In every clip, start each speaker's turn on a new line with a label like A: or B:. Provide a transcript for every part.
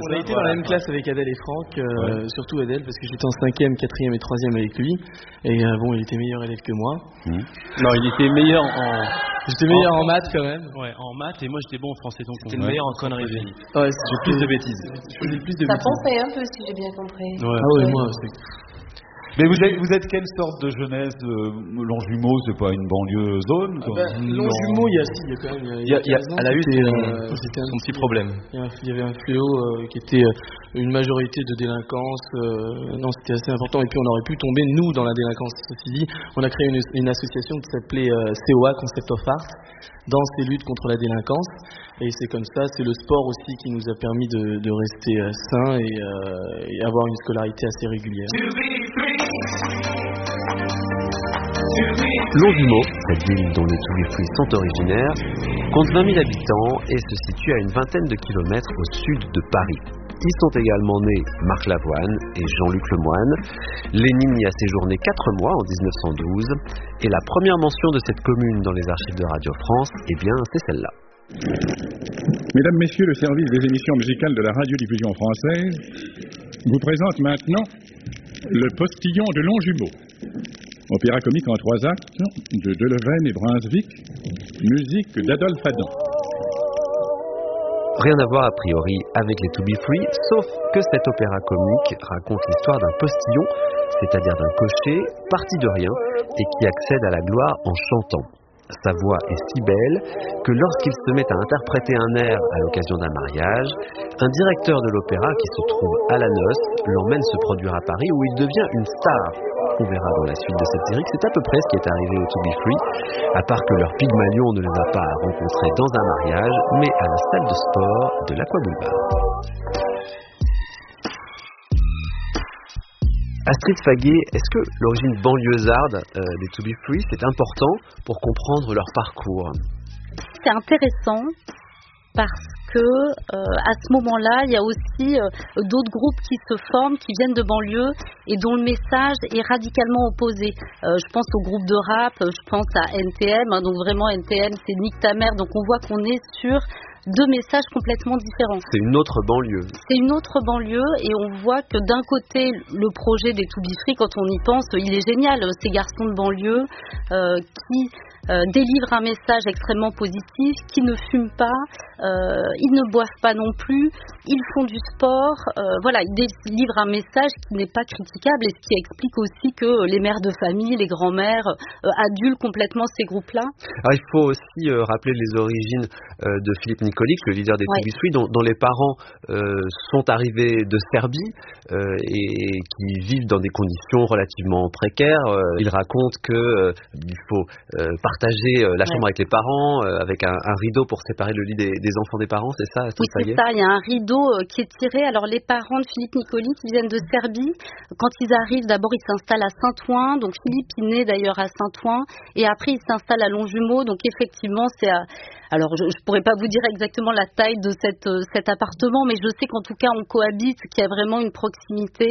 A: c'est
B: On a été dans la même classe avec Adèle et Franck, surtout Adèle, parce que j'étais en 5e, 4e et 3e avec lui. Et bon, il était meilleur élève que moi.
A: Non, il était meilleur
B: J'étais meilleur en maths quand même.
A: Ouais, en maths, et moi j'étais bon en français, donc
C: C'était le meilleur en conneries.
B: Ouais,
A: j'ai plus de bêtises.
B: Je faisais plus de
D: Ça
B: bêtises.
D: pensait un peu, si j'ai bien compris.
B: Ouais. Ah oui, moi,
C: Mais vous êtes quelle sorte de jeunesse? Longjumeau, c'est pas une banlieue zone, quoi.
B: Longjumeau, il y a quand même.
A: Elle a eu son petit problème.
B: Il y avait un fléau qui était une majorité de délinquance. Non, c'était assez important. Et puis on aurait pu tomber, nous, dans la délinquance. Ceci dit, on a créé une association qui s'appelait COA, Concept of Art, dans ces luttes contre la délinquance. Et c'est comme ça, c'est le sport aussi qui nous a permis de rester sains et avoir une scolarité assez régulière.
E: Longjumeau, cette ville dont les Toubifruits sont originaires, compte 20 000 habitants et se situe à une vingtaine de kilomètres au sud de Paris. Y sont également nés Marc Lavoine et Jean-Luc Lemoyne. Lénine y a séjourné 4 mois en 1912 et la première mention de cette commune dans les archives de Radio France, eh bien, c'est celle-là.
F: Mesdames, Messieurs, le service des émissions musicales de la radiodiffusion française vous présente maintenant Le Postillon de Longjumeau. Opéra comique en 3 actes de Delevaine et Brunswick, musique d'Adolphe Adam.
E: Rien à voir a priori avec les Toubifruits, sauf que cet opéra comique raconte l'histoire d'un postillon, c'est-à-dire d'un cocher, parti de rien et qui accède à la gloire en chantant. Sa voix est si belle que lorsqu'il se met à interpréter un air à l'occasion d'un mariage, un directeur de l'opéra qui se trouve à la noce l'emmène se produire à Paris où il devient une star. On verra dans la suite de cette série que c'est à peu près ce qui est arrivé aux Toubifruits, à part que leur Pygmalion ne les a pas rencontrés dans un mariage, mais à la salle de sport de l'Aqua-Boulevard. Astrid Faguet, est-ce que l'origine banlieusarde des Toubifruits, c'est important pour comprendre leur parcours?
G: C'est intéressant parce que à ce moment-là, il y a aussi d'autres groupes qui se forment, qui viennent de banlieue et dont le message est radicalement opposé. Je pense au groupe de rap, je pense à NTM, donc vraiment NTM, c'est Nique ta mère, donc on voit qu'on est sur 2 messages complètement différents.
E: C'est une autre banlieue.
G: C'est une autre banlieue et on voit que d'un côté, le projet des Toubifruits, quand on y pense, il est génial. Ces garçons de banlieue qui délivrent un message extrêmement positif, qui ne fument pas, ils ne boivent pas non plus, ils font du sport. Voilà, ils délivrent un message qui n'est pas critiquable et ce qui explique aussi que les mères de famille, les grands-mères adulent complètement ces groupes-là.
E: Alors il faut aussi rappeler les origines de Philippe Nicolic, le leader des Toubifruits, dont les parents sont arrivés de Serbie et qui vivent dans des conditions relativement précaires. Il raconte qu'il faut partager la chambre avec les parents, avec un rideau pour séparer le lit des enfants des parents, c'est ça?
G: Oui, c'est ça, il y a un rideau qui est tiré. Alors les parents de Philippe Nicolic, ils viennent de Serbie. Quand ils arrivent, d'abord ils s'installent à Saint-Ouen, donc Philippe est né d'ailleurs à Saint-Ouen, et après ils s'installent à Longjumeau, donc effectivement c'est à... Alors, je ne pourrais pas vous dire exactement la taille de cet appartement, mais je sais qu'en tout cas, on cohabite, qu'il y a vraiment une proximité.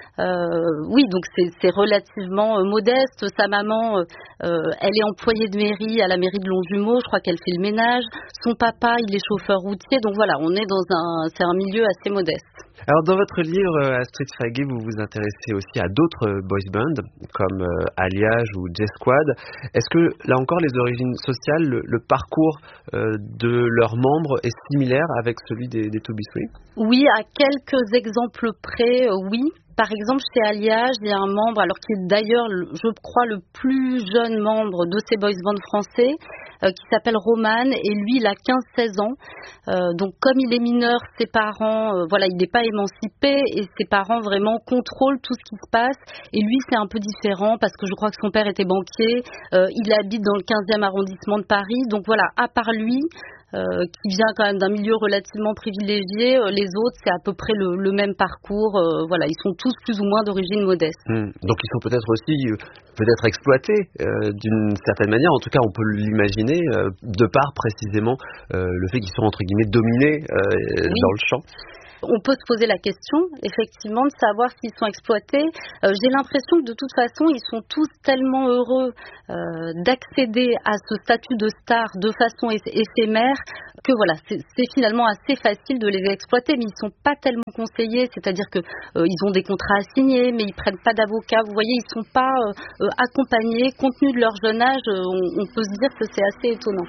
G: Oui, donc c'est relativement modeste. Sa maman, elle est employée de mairie à la mairie de Longjumeau. Je crois qu'elle fait le ménage. Son papa, il est chauffeur routier. Donc voilà, on est c'est un milieu assez modeste.
E: Alors, dans votre livre, Astrid Faguet, vous vous intéressez aussi à d'autres boys bands, comme Alliage ou J-Squad. Est-ce que, là encore, les origines sociales, le parcours de leurs membres est similaire avec celui des Toubifruits?
G: Oui, à quelques exemples près, oui. Par exemple, chez Alliage, il y a un membre, alors qui est d'ailleurs, je crois, le plus jeune membre de ces boys bands français, qui s'appelle Roman, et lui, il a 15-16 ans. Donc, comme il est mineur, ses parents, voilà, il n'est pas émancipé, et ses parents vraiment contrôlent tout ce qui se passe. Et lui, c'est un peu différent, parce que je crois que son père était banquier. Il habite dans le 15e arrondissement de Paris. Donc, voilà, à part lui, qui vient quand même d'un milieu relativement privilégié, les autres, c'est à peu près le même parcours. Voilà, ils sont tous plus ou moins d'origine modeste.
E: Donc ils sont peut-être aussi exploités d'une certaine manière, en tout cas on peut l'imaginer, de par précisément le fait qu'ils sont entre guillemets dominés dans le chant.
G: On peut se poser la question, effectivement, de savoir s'ils sont exploités. J'ai l'impression que de toute façon, ils sont tous tellement heureux d'accéder à ce statut de star de façon éphémère que voilà, c'est finalement assez facile de les exploiter, mais ils sont pas tellement conseillés, c'est-à-dire que ils ont des contrats à signer, mais ils prennent pas d'avocat. Vous voyez, ils sont pas accompagnés. Compte tenu de leur jeune âge, on peut se dire que c'est assez étonnant.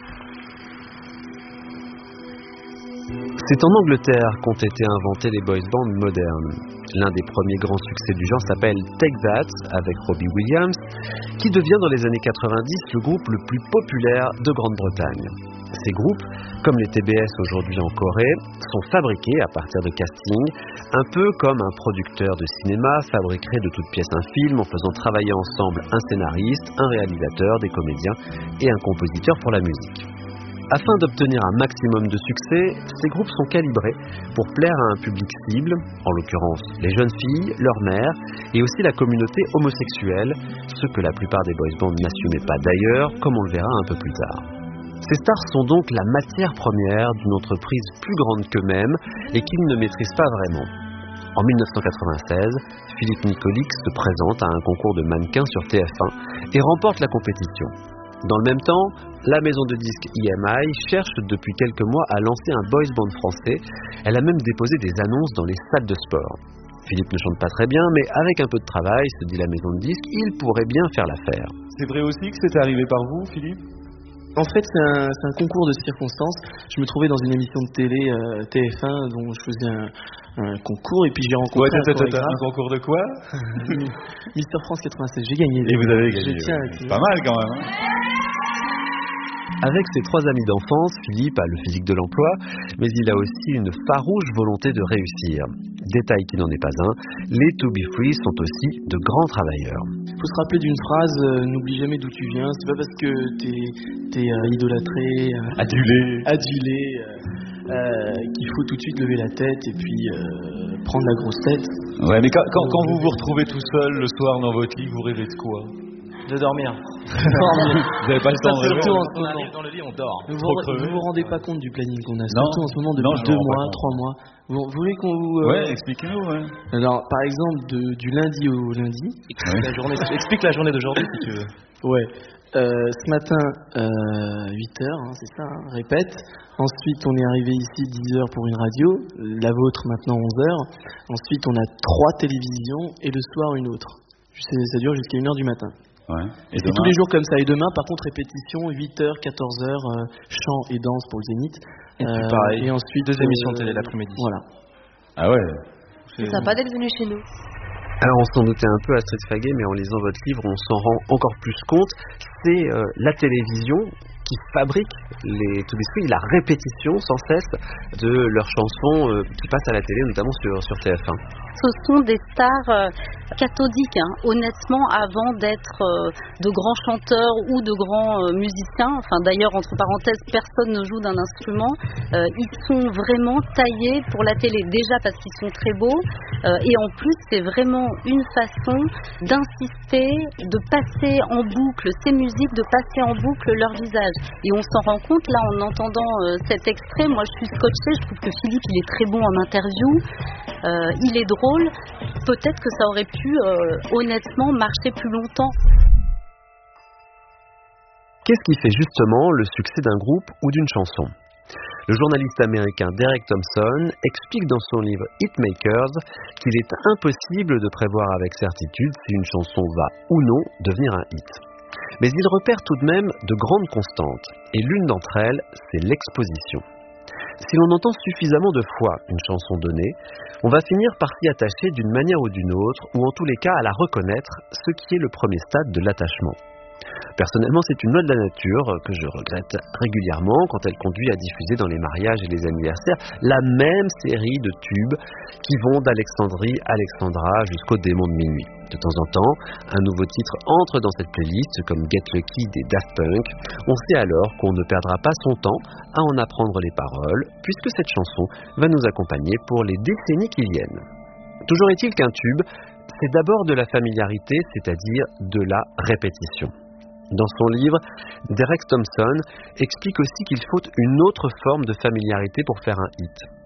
E: C'est en Angleterre qu'ont été inventés les boys bands modernes. L'un des premiers grands succès du genre s'appelle Take That, avec Robbie Williams, qui devient dans les années 90 le groupe le plus populaire de Grande-Bretagne. Ces groupes, comme les TBS aujourd'hui en Corée, sont fabriqués à partir de casting, un peu comme un producteur de cinéma fabriquerait de toutes pièces un film en faisant travailler ensemble un scénariste, un réalisateur, des comédiens et un compositeur pour la musique. Afin d'obtenir un maximum de succès, ces groupes sont calibrés pour plaire à un public cible, en l'occurrence les jeunes filles, leurs mères, et aussi la communauté homosexuelle, ce que la plupart des boys bands n'assumaient pas d'ailleurs, comme on le verra un peu plus tard. Ces stars sont donc la matière première d'une entreprise plus grande qu'eux-mêmes et qu'ils ne maîtrisent pas vraiment. En 1996, Philippe Nicolix se présente à un concours de mannequins sur TF1 et remporte la compétition. Dans le même temps, la maison de disques EMI cherche depuis quelques mois à lancer un boys band français. Elle a même déposé des annonces dans les salles de sport. Philippe ne chante pas très bien, mais avec un peu de travail, se dit la maison de disques, il pourrait bien faire l'affaire.
C: C'est vrai aussi que c'est arrivé par vous, Philippe ?
B: En fait, c'est un concours de circonstances. Je me trouvais dans une émission de télé TF1 dont je faisais un concours et puis j'ai rencontré
C: un concours de quoi?
B: Mister France 96. J'ai gagné.
C: Et vous avez gagné. C'est pas mal quand même.
E: Avec ses 3 amis d'enfance, Philippe a le physique de l'emploi, mais il a aussi une farouche volonté de réussir. Détail qui n'en est pas un, les To Be Free sont aussi de grands travailleurs.
B: Il faut se rappeler d'une phrase, n'oublie jamais d'où tu viens. C'est pas parce que t'es idolâtré, adulé, qu'il faut tout de suite lever la tête et puis prendre la grosse tête.
C: Ouais, mais quand vous vous retrouvez tout seul le soir dans votre lit, vous rêvez de quoi?
B: De dormir.
C: Vous n'avez pas le temps de rêver.
A: Quand on arrive dans le lit, on dort.
B: Vous vous rendez pas compte du planning qu'on a, surtout en ce moment depuis 2 mois, 3 mois. Vous voulez qu'on vous...
C: Ouais, expliquez-nous. Ouais.
B: Alors, par exemple, du lundi au lundi.
A: Explique la journée d'aujourd'hui si tu veux.
B: Ouais. Ce matin, 8h, c'est ça, répète. Ensuite, on est arrivé ici 10h pour une radio, la vôtre maintenant 11h. Ensuite, on a 3 télévisions et le soir une autre. Ça dure jusqu'à 1h du matin.
C: Ouais.
B: Et tous les jours comme ça. Et demain, par contre, répétition, 8h, 14h, chant et danse pour le Zénith.
A: Et puis pareil,
B: et ensuite
A: 2 émissions de télé l'après-midi.
B: Voilà.
C: Ah ouais.
G: C'est sympa d'être venu chez nous.
E: Alors on s'en doutait un peu, Astrid Faguet, mais en lisant votre livre, on s'en rend encore plus compte. C'est la télévision qui fabrique les To Be Free, la répétition sans cesse de leurs chansons qui passent à la télé, notamment sur TF1.
G: Ce sont des stars cathodiques, honnêtement, avant d'être de grands chanteurs ou de grands musiciens. Enfin, d'ailleurs, entre parenthèses, personne ne joue d'un instrument. Ils sont vraiment taillés pour la télé, déjà parce qu'ils sont très beaux, et en plus, c'est vraiment une façon d'insister, de passer en boucle ces musiques, de passer en boucle leur visage. Et on s'en rend compte, là, en entendant cet extrait. Moi, je suis scotchée, je trouve que Philippe, il est très bon en interview, il est drôle. Peut-être que ça aurait pu honnêtement marcher plus longtemps.
E: Qu'est-ce qui fait justement le succès d'un groupe ou d'une chanson ? Le journaliste américain Derek Thompson explique dans son livre Hitmakers qu'il est impossible de prévoir avec certitude si une chanson va ou non devenir un hit. Mais il repère tout de même de grandes constantes, et l'une d'entre elles, c'est l'exposition. Si l'on entend suffisamment de fois une chanson donnée, on va finir par s'y attacher d'une manière ou d'une autre, ou en tous les cas à la reconnaître, ce qui est le premier stade de l'attachement. Personnellement, c'est une loi de la nature que je regrette régulièrement quand elle conduit à diffuser dans les mariages et les anniversaires la même série de tubes qui vont d'Alexandrie à Alexandra jusqu'au démon de minuit. De temps en temps, un nouveau titre entre dans cette playlist comme Get Lucky des Daft Punk. On sait alors qu'on ne perdra pas son temps à en apprendre les paroles puisque cette chanson va nous accompagner pour les décennies qui viennent. Toujours est-il qu'un tube, c'est d'abord de la familiarité, c'est-à-dire de la répétition. Dans son livre, Derek Thompson explique aussi qu'il faut une autre forme de familiarité pour faire un hit.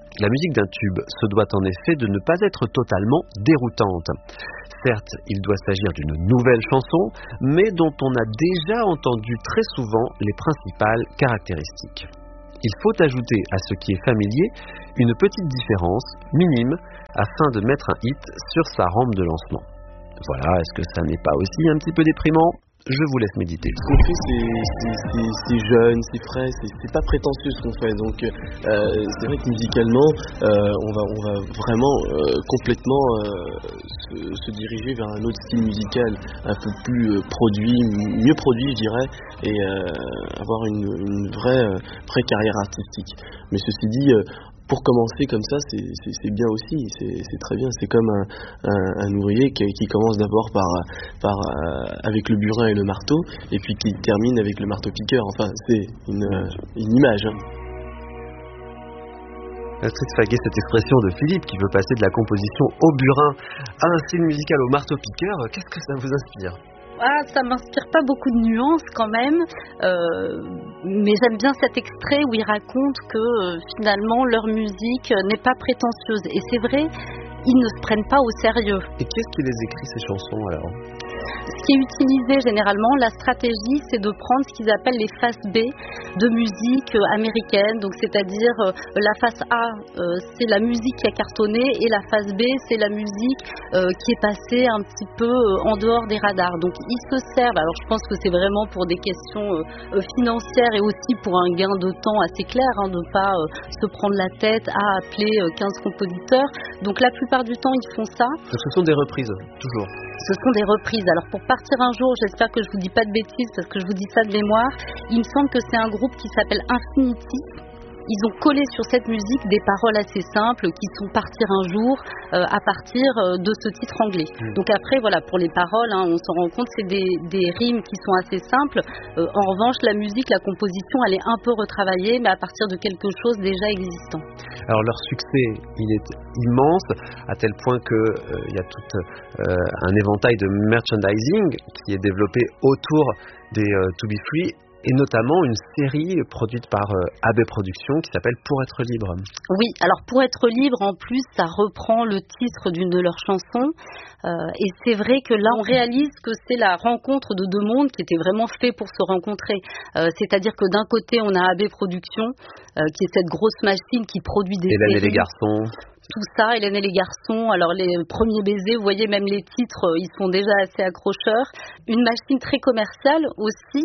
E: La musique d'un tube se doit en effet de ne pas être totalement déroutante. Certes, il doit s'agir d'une nouvelle chanson, mais dont on a déjà entendu très souvent les principales caractéristiques. Il faut ajouter à ce qui est familier une petite différence, minime, afin de mettre un hit sur sa rampe de lancement. Voilà, est-ce que ça n'est pas aussi un petit peu déprimant ? Je vous laisse méditer.
B: Ce qu'on fait, c'est jeune, c'est frais, c'est pas prétentieux ce qu'on fait. Donc, c'est vrai que musicalement, on va vraiment complètement se diriger vers un autre style musical, un peu plus mieux produit, je dirais, et avoir une vraie carrière artistique. Mais ceci dit, pour commencer comme ça, c'est bien aussi, c'est très bien. C'est comme un ouvrier qui commence d'abord avec le burin et le marteau, et puis qui termine avec le marteau-piqueur. Enfin, c'est une image.
E: Astrid Faguet, cette expression de Philippe qui veut passer de la composition au burin à un style musical au marteau-piqueur, qu'est-ce que ça vous inspire ?
G: Ça m'inspire pas beaucoup de nuances quand même, mais j'aime bien cet extrait où ils racontent que finalement leur musique n'est pas prétentieuse. Et c'est vrai, ils ne se prennent pas au sérieux.
E: Et qu'est-ce qui les écrit ces chansons alors ?
G: Ce qui est utilisé généralement, la stratégie, c'est de prendre ce qu'ils appellent les faces B de musique américaine. Donc, c'est-à-dire la face A, c'est la musique qui a cartonné, et la face B, c'est la musique qui est passée un petit peu en dehors des radars. Donc, ils se servent. Alors, je pense que c'est vraiment pour des questions financières et aussi pour un gain de temps assez clair, de ne pas se prendre la tête à appeler 15 compositeurs. Donc, la plupart du temps, ils font ça.
E: Donc, ce sont des reprises, toujours.
G: Ce sont des reprises. Alors pour partir un jour, j'espère que je vous dis pas de bêtises parce que je vous dis ça de mémoire, il me semble que c'est un groupe qui s'appelle Infinity. Ils ont collé sur cette musique des paroles assez simples qui sont Partir un jour à partir de ce titre anglais. Donc après, voilà, pour les paroles, on s'en rend compte, c'est des rimes qui sont assez simples. En revanche, la musique, la composition, elle est un peu retravaillée, mais à partir de quelque chose déjà existant.
E: Alors leur succès, il est immense, à tel point qu'il y a tout un éventail de merchandising qui est développé autour des To Be Free, et notamment une série produite par AB Productions qui s'appelle Pour être libre.
G: Oui, alors Pour être libre, en plus, ça reprend le titre d'une de leurs chansons. Et c'est vrai que là, on réalise que c'est la rencontre de deux mondes qui était vraiment fait pour se rencontrer. C'est-à-dire que d'un côté, on a AB Productions, qui est cette grosse machine qui produit des séries.
E: Hélène et les garçons.
G: Tout ça, Hélène et les garçons, alors les premiers baisers, vous voyez, même les titres, ils sont déjà assez accrocheurs. Une machine très commerciale aussi,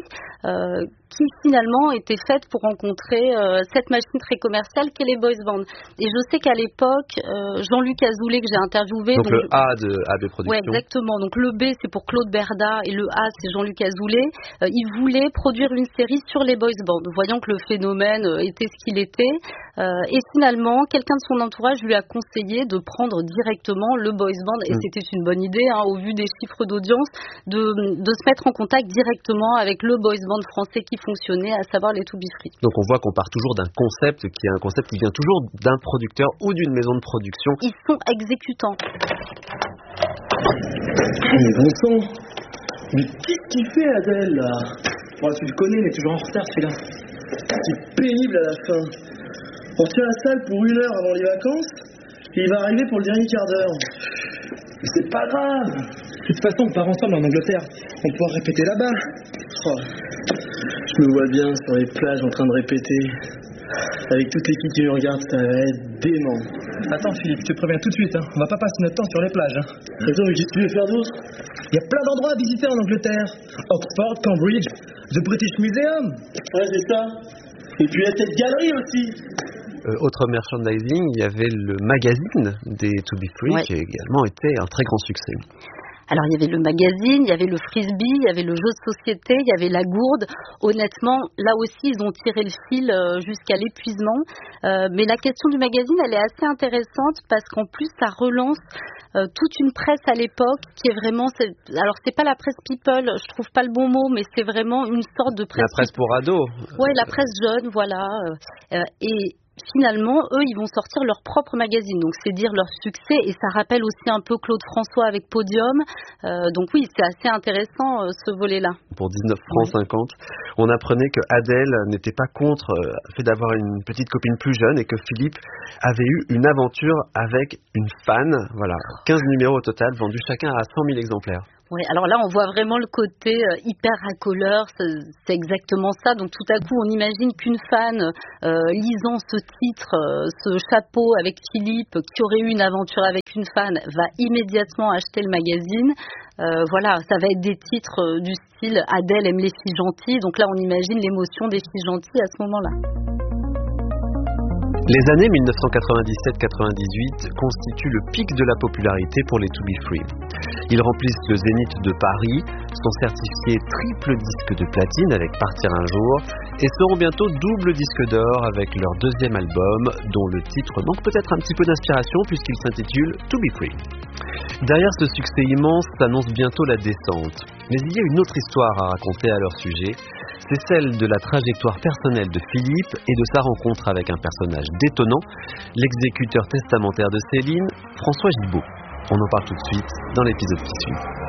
G: qui finalement était faite pour rencontrer cette machine très commerciale qu'est les boys bands. Et je sais qu'à l'époque, Jean-Luc Azoulay, que j'ai interviewé...
E: Donc le A de AB Productions.
G: Oui, exactement. Donc le B, c'est pour Claude Berda, et le A, c'est Jean-Luc Azoulay. Il voulait produire une série sur les boys bands, voyant que le phénomène était ce qu'il était. Et finalement, quelqu'un de son entourage lui a conseillé de prendre directement le boys band, et c'était une bonne idée, au vu des chiffres d'audience, de se mettre en contact directement avec le boys band français qui fonctionnait, à savoir les To Be Free.
E: Donc on voit qu'on part toujours d'un concept qui est un concept qui vient toujours d'un producteur ou d'une maison de production.
G: Ils sont exécutants.
D: Mais bon sang, mais qu'est-ce qu'il fait Adèle là? Tu le connais, mais toujours en retard celui-là. C'est pénible à la fin. On tient la salle pour 1 heure avant les vacances, et il va arriver pour le dernier quart d'heure. Mais c'est pas grave. De toute façon, on part ensemble en Angleterre. On pourra répéter là-bas. Oh. Je me vois bien sur les plages en train de répéter. Avec toutes les filles qui me regardent, ça va être dément. Attends Philippe, je te préviens tout de suite, On va pas passer notre temps sur les plages, Attends, mais qu'est-ce que tu veux faire d'autre? Il y a plein d'endroits à visiter en Angleterre. Oxford, Cambridge, The British Museum. Ouais, c'est ça. Et puis il y a cette galerie aussi.
E: Autre merchandising, il y avait le magazine des To Be Free, qui a également été un très grand succès.
G: Alors il y avait le magazine, il y avait le frisbee, il y avait le jeu de société, il y avait la gourde. Honnêtement, là aussi ils ont tiré le fil jusqu'à l'épuisement. Mais la question du magazine, elle est assez intéressante parce qu'en plus ça relance toute une presse à l'époque qui est vraiment... Alors c'est pas la presse people, je trouve pas le bon mot, mais c'est vraiment une sorte de presse...
E: La presse pour ados.
G: Ouais, la presse jeune, voilà. Et finalement, eux, ils vont sortir leur propre magazine. Donc, c'est dire leur succès. Et ça rappelle aussi un peu Claude François avec Podium. Donc oui, c'est assez intéressant, ce volet-là.
E: Pour 19 francs 50, on apprenait que Adèle n'était pas contre le fait d'avoir une petite copine plus jeune et que Philippe avait eu une aventure avec une fan. Voilà, 15 numéros au total, vendus chacun à 100 000 exemplaires.
G: Oui, alors là, on voit vraiment le côté hyper racoleur, c'est exactement ça. Donc tout à coup, on imagine qu'une fan, lisant ce titre, ce chapeau avec Philippe, qui aurait eu une aventure avec une fan, va immédiatement acheter le magazine. Voilà, ça va être des titres du style Adèle aime les filles gentilles. Donc là, on imagine l'émotion des filles gentilles à ce moment-là.
E: Les années 1997-98 constituent le pic de la popularité pour les To Be Free. Ils remplissent le Zénith de Paris, sont certifiés triple disque de platine avec Partir un jour et seront bientôt double disque d'or avec leur deuxième album dont le titre manque peut-être un petit peu d'inspiration puisqu'il s'intitule To Be Free. Derrière ce succès immense s'annonce bientôt la descente. Mais il y a une autre histoire à raconter à leur sujet. C'est celle de la trajectoire personnelle de Philippe et de sa rencontre avec un personnage détonnant, l'exécuteur testamentaire de Céline, François Gibault. On en parle tout de suite dans l'épisode qui suit.